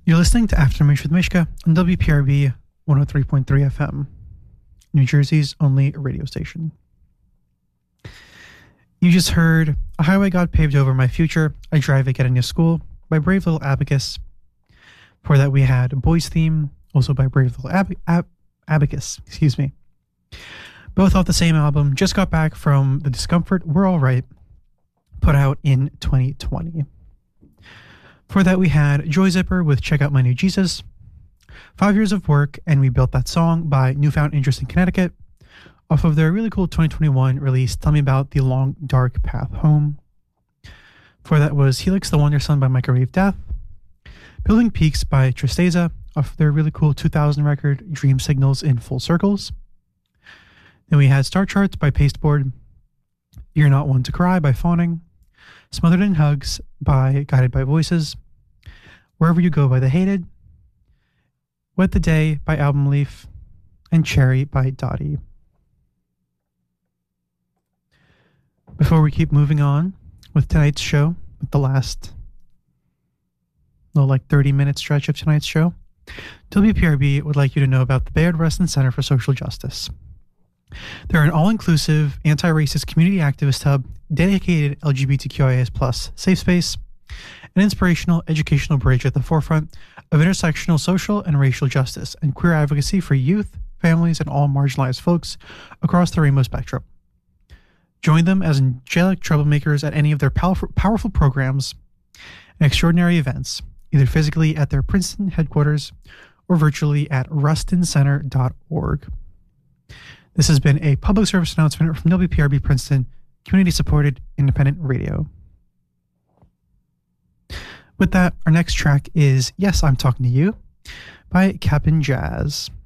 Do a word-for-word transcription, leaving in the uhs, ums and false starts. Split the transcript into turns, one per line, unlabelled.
You're listening to Afternoons with Mishka on W P R B one oh three point three F M, New Jersey's only radio station. You just heard A Highway God Paved Over My Future, I Drive It Getting to School by Brave Little Abacus. Before that we had Boys Theme, also by Brave Little Ab- Ab- Abacus, excuse me. Both off the same album, just got back from The Discomfort, We're All Right, put out in twenty twenty. For that we had Joy Zipper with Check Out My New Jesus, Five Years of Work, and We Built That Song by Newfound Interest in Connecticut, off of their really cool twenty twenty-one release, Tell Me About the Long Dark Path Home. For that was Helix the Wonder Son by Microwave Death, Building Peaks by Tristeza, off of their really cool two thousand record Dream Signals in Full Circles. Then we had Star Charts by Pasteboard, You're Not One to Cry by Fawning, Smothered in Hugs by Guided by Voices, Wherever You Go by The Hated, Wet the Day by Album Leaf, and Cherry by Dottie. Before we keep moving on with tonight's show, with the last little like thirty minute stretch of tonight's show, W P R B would like you to know about the Bayard Rustin Center for Social Justice. They're an all-inclusive, anti-racist community activist hub, dedicated L G B T Q I A plus safe space, an inspirational educational bridge at the forefront of intersectional social and racial justice and queer advocacy for youth, families, and all marginalized folks across the rainbow spectrum. Join them as angelic troublemakers at any of their powerful, powerful programs and extraordinary events, either physically at their Princeton headquarters or virtually at rustin center dot org. This has been a public service announcement from W P R B Princeton, community-supported independent radio. With that, our next track is Yes, I'm Talking to You by Cap'n Jazz.